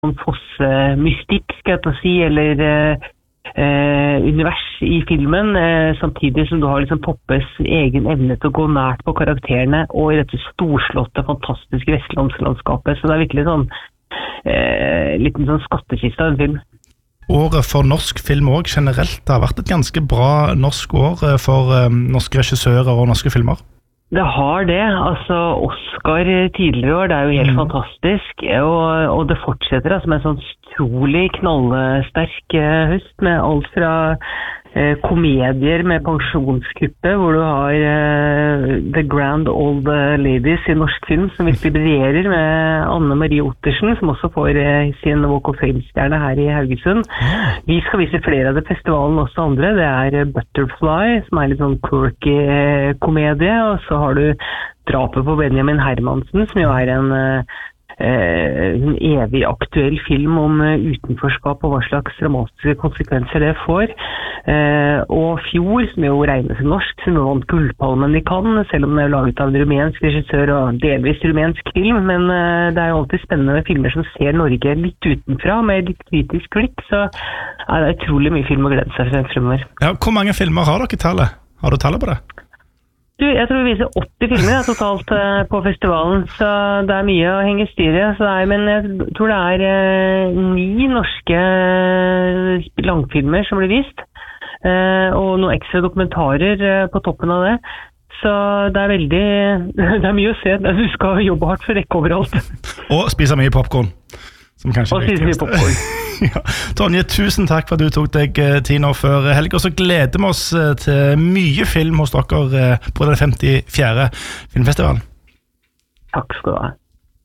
sånn Fosse-mystikk, skal jeg til å si, eller univers i filmen, samtidig som du har liksom Poppes egen evne til å gå nært på karakterene og i dette storslåtte, fantastiske vestlandslandskapet. Så det er virkelig sånn liten sånn skattkiste av en film. Året for norsk film også generelt har vært et ganske bra norsk år for norske regissører og norske filmer. Det har det, altså Oscar tidligere år, det er jo helt fantastisk, og det fortsetter altså, med en sånn utrolig knallsterk høst, med alt fra komedier med pensjonskuppe, hvor du har The Grand Old Ladies i norsk film, som virkelig briljerer, med Anne Marie Ottersen, som også får sin Walk of Fame-stjerne her i Haugesund. Vi skal vise flere av det festivalen, også andre. Det er Butterfly, som er litt sånn quirky komedie, og så har du Drapet på Benjamin Hermansen, som jo er en evig aktuell film om utenforskap og hva slags dramatiske konsekvenser det får. Og Fjord, som jo regnes som norsk, som vant Gullpalmen i Cannes, selv om den er laget av en rumensk regissør og delvis rumensk film, men det er jo alltid spennende med filmer som ser Norge litt utenfra, med litt kritisk blikk, så det er utrolig mye film å glede seg fremover. Ja, hvor mange filmer har dere tallet? Har du tallet på det? Jeg tror vi viser 80 filmer totalt på festivalen, så det er mye å henge styr i. Men jeg tror det er 9 norske langfilmer som blir vist, og noen ekstra dokumentarer på toppen av det. Så det er mye å se. Du skal jobbe hardt for å rekke overalt. Og spise mye popcorn. Og spise mye popcorn. Ja. Tonje, tusen takk for at du tok deg tid nå før helg, og så gleder vi oss til mye film hos dere på den 54. filmfestivalen. Takk skal du ha.